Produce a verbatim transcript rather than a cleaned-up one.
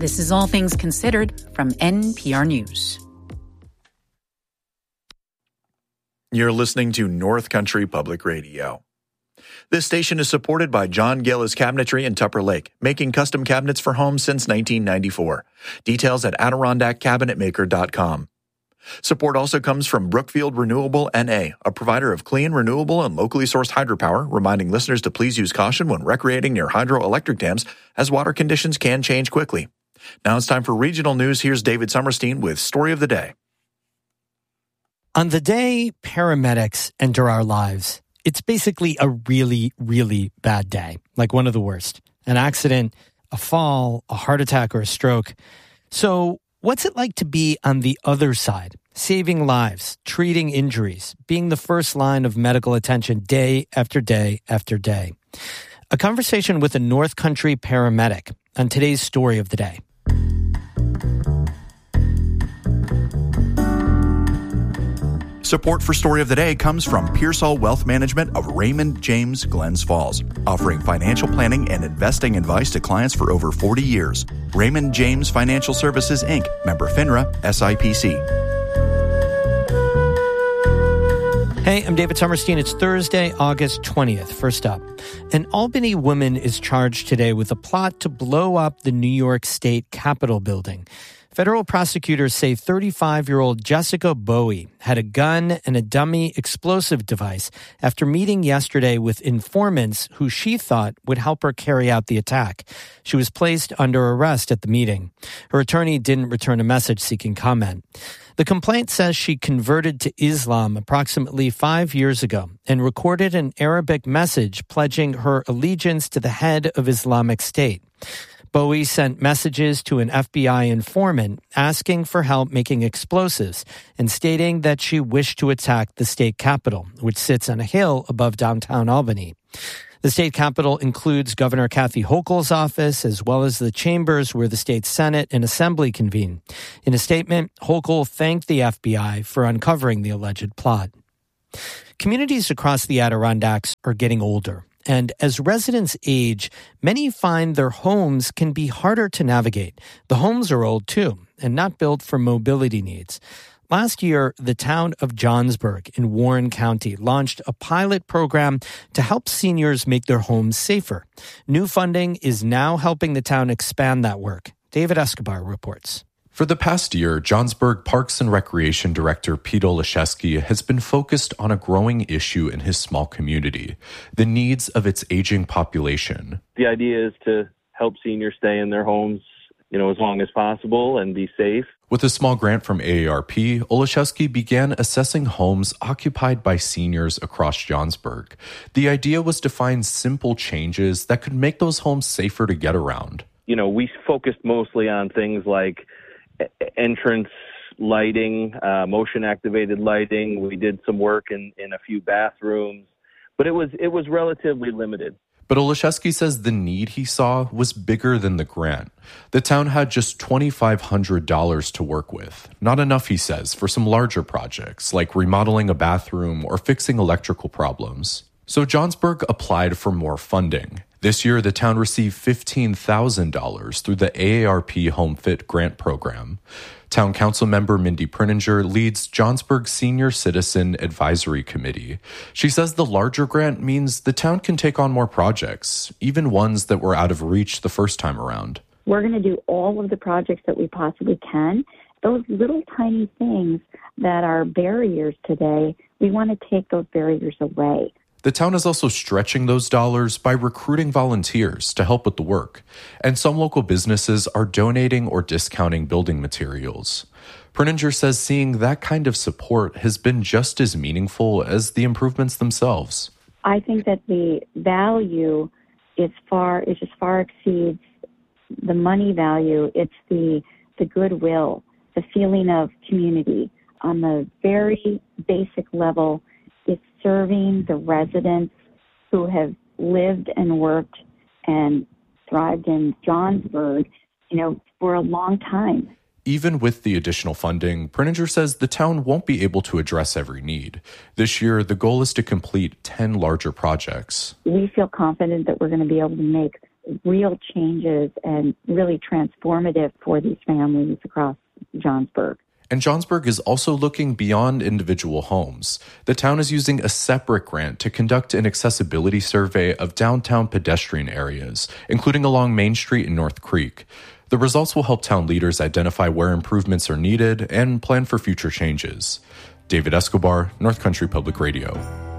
This is All Things Considered from N P R News. You're listening to North Country Public Radio. This station is supported by John Gillis Cabinetry in Tupper Lake, making custom cabinets for homes since nineteen ninety-four. Details at Adirondack Cabinet Maker dot com. Support also comes from Brookfield Renewable N A, a provider of clean, renewable, and locally sourced hydropower, reminding listeners to please use caution when recreating near hydroelectric dams, as water conditions can change quickly. Now it's time for regional news. Here's David Summerstein with Story of the Day. On the day paramedics enter our lives, it's basically a really, really bad day, like one of the worst. An accident, a fall, a heart attack, or a stroke. So what's it like to be on the other side, saving lives, treating injuries, being the first line of medical attention day after day after day? A conversation with a North Country paramedic on today's Story of the Day. Support for Story of the Day comes from Pearsall Wealth Management of Raymond James, Glens Falls, offering financial planning and investing advice to clients for over forty years. Raymond James Financial Services, Incorporated, member FINRA, S I P C. Hey, I'm David Summerstein. It's Thursday, August twentieth. First up, an Albany woman is charged today with a plot to blow up the New York State Capitol building. Federal prosecutors say thirty-five-year-old Jessica Bowie had a gun and a dummy explosive device after meeting yesterday with informants who she thought would help her carry out the attack. She was placed under arrest at the meeting. Her attorney didn't return a message seeking comment. The complaint says she converted to Islam approximately five years ago and recorded an Arabic message pledging her allegiance to the head of Islamic State. Bowie sent messages to an F B I informant asking for help making explosives and stating that she wished to attack the state capitol, which sits on a hill above downtown Albany. The state capitol includes Governor Kathy Hochul's office, as well as the chambers where the state Senate and Assembly convene. In a statement, Hochul thanked the F B I for uncovering the alleged plot. Communities across the Adirondacks are getting older. And as residents age, many find their homes can be harder to navigate. The homes are old, too, and not built for mobility needs. Last year, the town of Johnsburg in Warren County launched a pilot program to help seniors make their homes safer. New funding is now helping the town expand that work. David Escobar reports. For the past year, Johnsburg Parks and Recreation Director Pete Olszewski has been focused on a growing issue in his small community, the needs of its aging population. The idea is to help seniors stay in their homes, you know, as long as possible and be safe. With a small grant from A A R P, Olszewski began assessing homes occupied by seniors across Johnsburg. The idea was to find simple changes that could make those homes safer to get around. You know, we focused mostly on things like entrance lighting, uh, motion-activated lighting. We did some work in, in a few bathrooms, but it was it was relatively limited. But Olszewski says the need he saw was bigger than the grant. The town had just two thousand five hundred dollars to work with. Not enough, he says, for some larger projects, like remodeling a bathroom or fixing electrical problems. So Johnsburg applied for more funding. This year, the town received fifteen thousand dollars through the A A R P Home Fit Grant Program. Town Council member Mindy Prinninger leads Johnsburg Senior Citizen Advisory Committee. She says the larger grant means the town can take on more projects, even ones that were out of reach the first time around. We're going to do all of the projects that we possibly can. Those little tiny things that are barriers today, we want to take those barriers away. The town is also stretching those dollars by recruiting volunteers to help with the work, and some local businesses are donating or discounting building materials. Prinninger says seeing that kind of support has been just as meaningful as the improvements themselves. I think that the value is far, it just far exceeds the money value. It's the the goodwill, the feeling of community on the very basic level. It's serving the residents who have lived and worked and thrived in Johnsburg, you know, for a long time. Even with the additional funding, Prinninger says the town won't be able to address every need. This year, the goal is to complete ten larger projects. We feel confident that we're going to be able to make real changes and really transformative for these families across Johnsburg. And Johnsburg is also looking beyond individual homes. The town is using a separate grant to conduct an accessibility survey of downtown pedestrian areas, including along Main Street and North Creek. The results will help town leaders identify where improvements are needed and plan for future changes. David Escobar, North Country Public Radio.